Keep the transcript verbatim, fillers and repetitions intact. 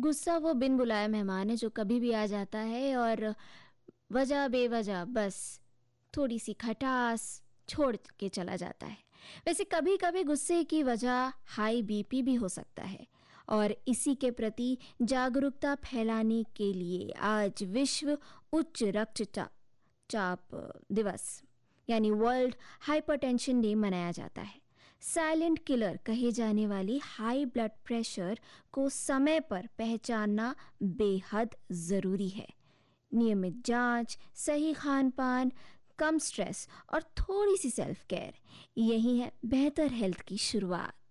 गुस्सा वो बिन बुलाए मेहमान है जो कभी भी आ जाता है और वजह बेवजह बस थोड़ी सी खटास छोड़ के चला जाता है। वैसे कभी कभी गुस्से की वजह हाई बीपी भी हो सकता है, और इसी के प्रति जागरूकता फैलाने के लिए आज विश्व उच्च रक्तचाप चाप दिवस यानी वर्ल्ड हाइपरटेंशन डे मनाया जाता है। साइलेंट किलर कहे जाने वाली हाई ब्लड प्रेशर को समय पर पहचानना बेहद ज़रूरी है। नियमित जांच, सही खान पान, कम स्ट्रेस और थोड़ी सी सेल्फ केयर, यही है बेहतर हेल्थ की शुरुआत।